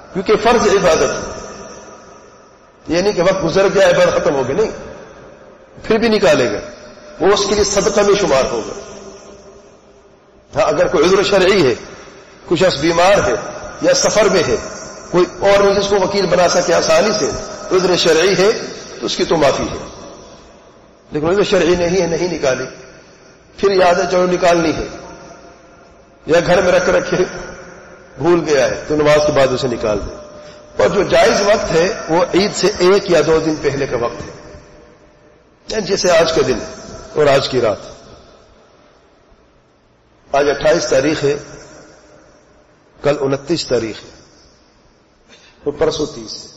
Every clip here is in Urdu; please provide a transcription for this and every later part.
کیونکہ فرض عبادت ہے. یہ نہیں کہ وقت گزر گیا عبادت ختم ہو گئی، نہیں، پھر بھی نکالے گا، وہ اس کے لیے صدقہ میں شمار ہوگا. ہاں اگر کوئی عذر شرعی ہے، کچھ شخص بیمار ہے یا سفر میں ہے، کوئی اور نہیں جس کو وکیل بنا سکے آسانی سے، عذر شرعی ہے تو اس کی تو معافی ہے. لیکن عذر شرعی نہیں ہے، نہیں نکالی، پھر یاد ہے چلو نکالنی ہے، یا گھر میں رکھ رکھے بھول گیا ہے تو نماز کے بعد اسے نکال دے. اور جو جائز وقت ہے وہ عید سے 1 یا 2 دن پہلے کا وقت ہے، جیسے آج کا دن اور آج کی رات. آج 28 تاریخ ہے، کل 29 تاریخ ہے، تو پرسوں 30 ہے.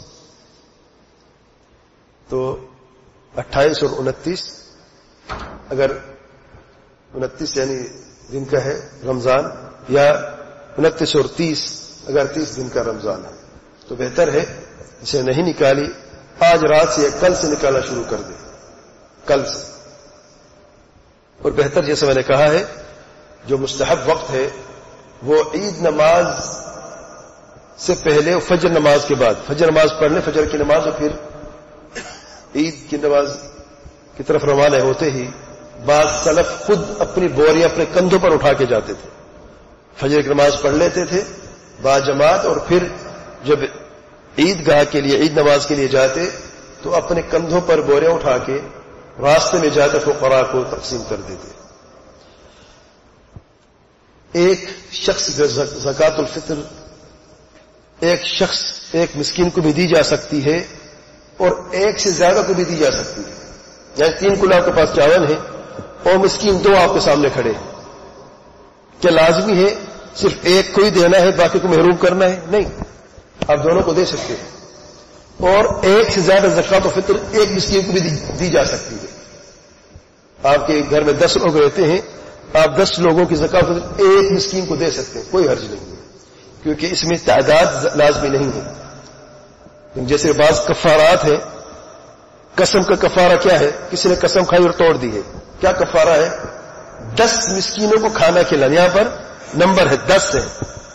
تو 28 اور 29، اگر 29 یعنی دن کا ہے رمضان، یا 29 اور 30 اگر 30 دن کا رمضان ہے، تو بہتر ہے اسے نہیں نکالی آج رات سے یا کل سے نکالنا شروع کر دے، کل سے. اور بہتر جیسے میں نے کہا ہے جو مستحب وقت ہے وہ عید نماز سے پہلے فجر نماز کے بعد، فجر نماز پڑھنے، فجر کی نماز، اور پھر عید کی نماز کی طرف روانہ ہوتے ہی بعض سلف خود اپنی بوریاں اپنے کندھوں پر اٹھا کے جاتے تھے، فجر کی نماز پڑھ لیتے تھے با جماعت، اور پھر جب عید گاہ کے لیے، عید نماز کے لیے جاتے تو اپنے کندھوں پر بوریاں اٹھا کے راستے میں جاتے فقراء کو تقسیم کر دیتے. ایک شخص زکوٰۃ الفطر ایک شخص، ایک مسکین کو بھی دی جا سکتی ہے اور ایک سے زیادہ کو بھی دی جا سکتی ہے. یعنی 3 کلو آپ کے پاس چاول ہے اور مسکین 2 آپ کے سامنے کھڑے ہیں، کیا لازمی ہے صرف ایک کو ہی دینا ہے باقی کو محروم کرنا ہے؟ نہیں، آپ دونوں کو دے سکتے ہیں. اور ایک سے زیادہ زکوٰۃ الفطر ایک مسکین کو بھی دی جا سکتی ہے. آپ کے گھر میں 10 لوگ رہتے ہیں، آپ 10 لوگوں کی زکوٰۃ الفطر ایک مسکین کو دے سکتے ہیں، کوئی حرج نہیں ہے، کیونکہ اس میں تعداد لازمی نہیں ہے. جیسے بعض کفارات ہیں، قسم کا کفارہ کیا ہے؟ کسی نے قسم کھائی اور توڑ دی ہے، کیا کفارہ ہے؟ 10 مسکینوں کو کھانا کھلانا. یہاں پر نمبر ہے 10 ہے،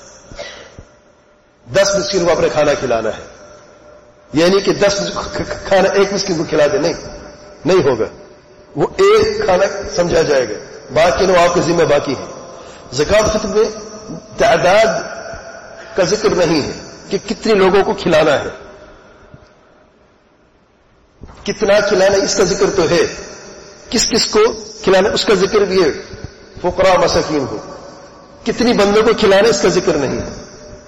10 مسکینوں کو اپنے کھانا کھلانا ہے. یعنی کہ 10 کھانا ایک مسکین کو کھلا دے، نہیں ہوگا، وہ ایک کھانا سمجھا جائے گا، باقی لوگ آپ کے ذمہ باقی ہے. زکوٰۃ الفطر میں تعداد کا ذکر نہیں ہے کہ کتنے لوگوں کو کھلانا ہے، کتنا کھلانا اس کا ذکر تو ہے، کس کس کو کھلانا اس کا ذکر بھی ہے، فقراء مساکین کو. کتنی بندوں کو کھلانا اس کا ذکر نہیں ہے.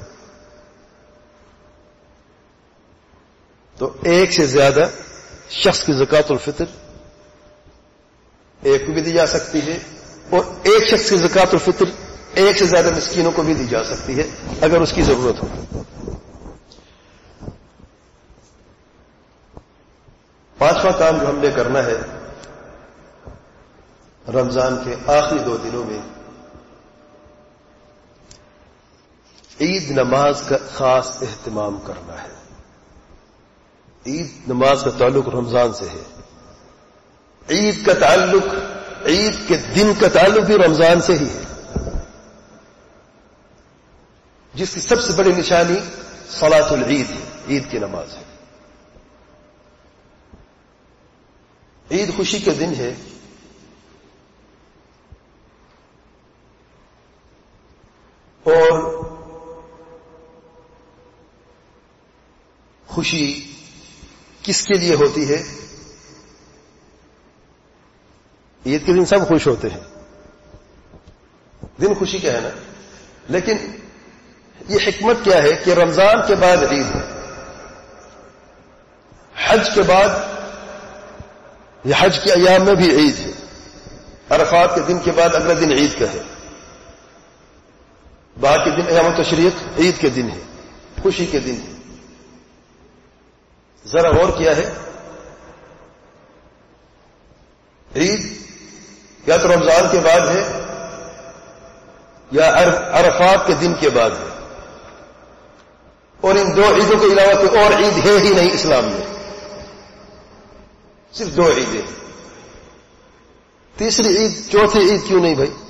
تو ایک سے زیادہ شخص کی زکوٰۃ الفطر ایک کو بھی دی جا سکتی ہے، اور ایک شخص کی زکوٰۃ الفطر ایک سے زیادہ مسکینوں کو بھی دی جا سکتی ہے اگر اس کی ضرورت ہو. پانچواں کام جو ہم نے کرنا ہے رمضان کے آخری 2 دنوں میں، عید نماز کا خاص اہتمام کرنا ہے. عید نماز کا تعلق رمضان سے ہے، عید کا تعلق، عید کے دن کا تعلق بھی رمضان سے ہی ہے، جس کی سب سے بڑی نشانی صلاۃ العید ہے، عید کی نماز ہے. عید خوشی کے دن ہے، اور خوشی کس کے لیے ہوتی ہے؟ عید کے دن سب خوش ہوتے ہیں، دن خوشی کا ہے نا، لیکن یہ حکمت کیا ہے کہ رمضان کے بعد عید ہے، حج کے بعد یہ حج کے ایام میں بھی عید ہے، عرفات کے دن کے بعد اگلا دن عید کا ہے، باقی دن ایام التشریق عید کے دن ہے، خوشی کے دن ہے. ذرا غور کیا ہے، عید یا تو رمضان کے بعد ہے یا عرفات کے دن کے بعد ہے، اور ان 2 عیدوں کے علاوہ کوئی اور عید ہے ہی نہیں اسلام میں، صرف 2 عیدیں. تیسری عید، چوتھی عید کیوں نہیں بھائی؟